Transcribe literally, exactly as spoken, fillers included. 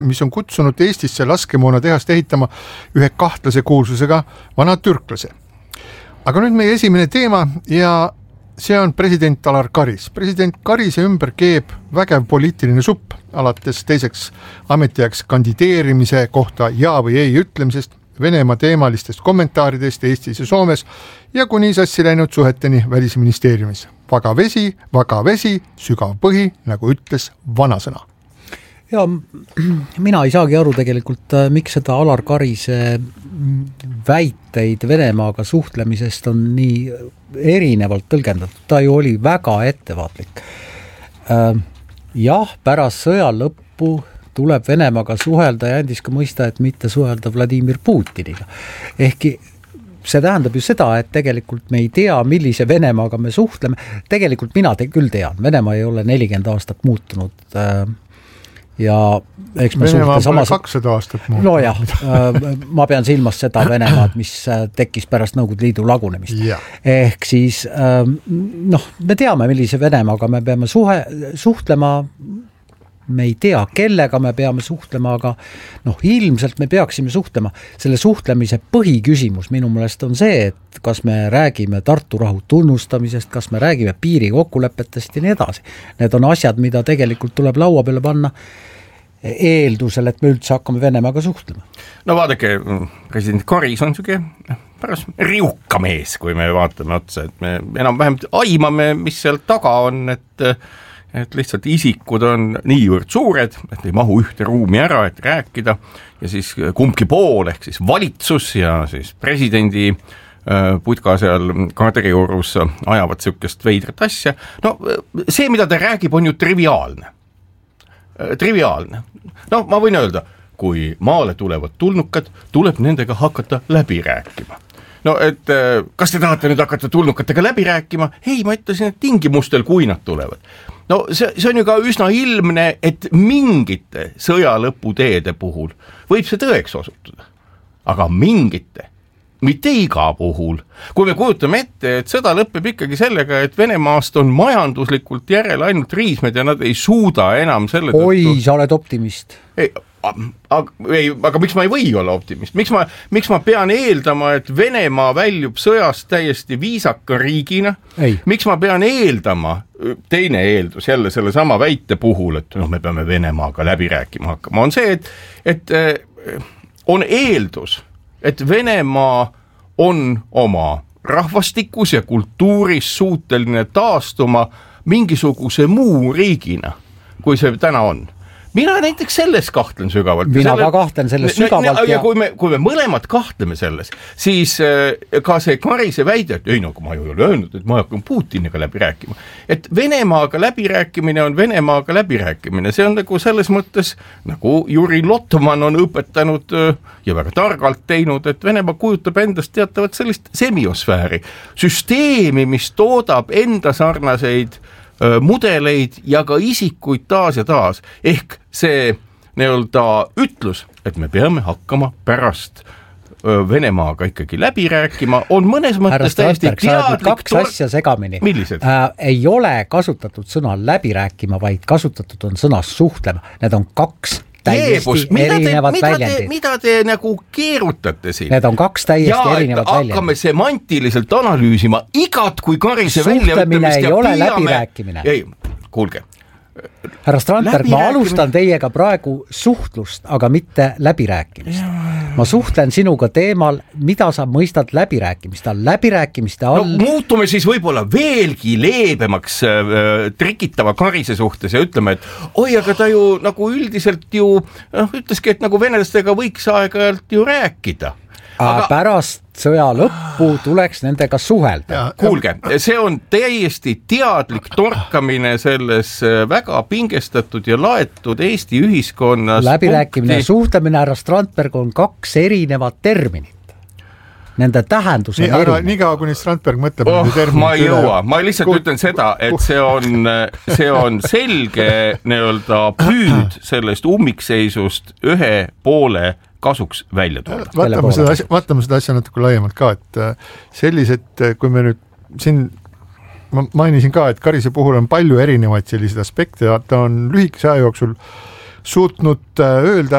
mis on kutsunud Eestisse laskemoona tehast ehitama ühe kahtlase kuulsusega vana türklase. Aga nüüd meie esimene teema ja see on president Alar Karis. President Karise ümber keeb vägev poliitiline supp, alates teiseks ametiajaks kandideerimise kohta ja või ei ütlemisest, Venemaa teemalistest kommentaaridest Eestis ja Soomes ja kuni sassi läinud suheteni välisministeeriumis. Vaga vesi, vaga vesi, sügav põhi, nagu ütles vanasõna. Ja mina ei saagi aru tegelikult, miks seda Alar Karise väiteid Venemaaga suhtlemisest on nii erinevalt tõlgendatud. Ta ju oli väga ettevaatlik. Jah, pärast sõja lõppu tuleb Venemaaga suhelda ja andis ka mõista, et mitte suhelda Vladimir Putiniga. Ehkki see tähendab ju seda, et tegelikult me ei tea, millise Venemaaga me suhtleme. Tegelikult mina te küll tean, Venemaa ei ole nelikümmend aastat muutunud ja eks me Venemaa suhte samas... kakssada aastat muutunud. No jah, ma pean silmas seda Venemaad, mis tekkis pärast Nõukogude Liidu lagunemist. Ja. Ehk siis noh, me teame, millise Venemaaga me peame suhe, suhtlema, me ei tea, kellega me peame suhtlema, aga noh, ilmselt me peaksime suhtlema. Selle suhtlemise põhiküsimus minu meelest on see, et kas me räägime Tartu rahu tunnustamisest, kas me räägime piiri kokkulepetest ja nii edasi. Need on asjad, mida tegelikult tuleb laua peale panna eeldusel, et me üldse hakkame Venemaaga suhtlema. No vaadake, president Karis on süge pärast riuka mees, kui me vaatame otsa, et me enam vähem aimame, mis seal taga on, et et lihtsalt isikud on niivõrd suured, et ei mahu ühte ruumi ära, et rääkida ja siis kumbki pool, ehk siis valitsus ja siis presidendi putka seal Kadriorus ajavad sükest veidrat asja. No see, mida ta räägib, on ju triviaalne. Triviaalne. No ma võin öelda, kui maale tulevad tulnukad, tuleb nendega hakata läbi rääkima. No, et kas te tahate nüüd hakata tulnukatega läbi rääkima? Ei, ma ütlesin, et tingimustel, kui nad tulevad. No see, see on ju ka üsna ilmne, et mingite sõja lõputeede puhul võib see tõeks osutuda. Aga mingite, mitte iga puhul. Kui me kujutame ette, et sõda lõpeb ikkagi sellega, et Venemaast on majanduslikult järel ainult riismed ja nad ei suuda enam selle tõttu... Oi, sa oled optimist. Ei, aga, ei, aga miks ma ei või olla optimist? Miks ma, miks ma pean eeldama, et Venemaa väljub sõjast täiesti viisaka riigina? Ei. Miks ma pean eeldama, teine eeldus jälle selle sama väite puhul, et no, me peame Venemaaga läbi rääkima hakkama, on see, et, et on eeldus, et Venemaa on oma rahvastikus ja kultuuris suuteline taastuma mingisuguse muu riigina, kui see täna on. Mina näiteks selles kahtlen sügavalt. Mina selle... ka kahtlen selles sügavalt. Ja, ja kui, me, kui me mõlemad kahtleme selles, siis ka see Karise väide, et ei, no ma ei ole öelnud, et ma hakkan Putiniga läbi rääkima. Et Venemaaga läbi rääkimine on Venemaaga läbi rääkimine. See on nagu selles mõttes, nagu Juri Lotman on õpetanud ja väga targalt teinud, et Venemaa kujutab endast teatavat sellist semiosfääri. Süsteemi, mis toodab enda sarnaseid mudeleid ja ka isikuid taas ja taas. Ehk see nii-öelda ütlus, et me peame hakkama pärast Venemaaga ikkagi läbi rääkima, on mõnes mõttes täiesti teadlik. Kaks tor... asja segamini. Millised? Äh, ei ole kasutatud sõna läbi rääkima, vaid kasutatud on sõna suhtlema. Need on kaks täiesti mida erinevad te, väljendid. Mida te nagu keerutate siin? Need on kaks täiesti ja, erinevad väljendid. Ja hakkame semantiliselt analüüsima igat kui Karise suhtlemine ei ole püüame... läbirääkimine. Ei, kuulge. Härra Strandberg, ma alustan teiega praegu suhtlust, aga mitte läbirääkimist. Ma suhtlen sinuga teemal, mida sa mõistad läbirääkimist. Läbirääkimiste all... No, muutume siis võib-olla veelgi leebemaks äh, trikitava Karise suhtes ja ütleme, et oi, aga ta ju nagu üldiselt ju noh, ütleski, et nagu venelastega võiks aeg-ajalt ju rääkida. Aga pärast sõja lõppu tuleks nendega suhelda. Kuulge, see on täiesti teadlik torkamine selles väga pingestatud ja laetud Eesti ühiskonnas. Läbirääkimine ja suhtlemine, härra Strandberg, on kaks erinevat terminit. Nende tähendus on nii, erinev. Nii kaua, kuni Strandberg mõtleb. Oh, ma ei jõua. Ma lihtsalt Kuh... ütlen seda, et see on, see on selge nii-öelda püüd sellest ummikseisust ühe poole kasuks välja tulla. Vaatame seda, asja, vaatame seda asja natuke laiemalt ka, et sellised, kui me nüüd siin, ma mainisin ka, et Karise puhul on palju erinevaid selliseid aspekte ja ta on lühikese aja jooksul suutnud öelda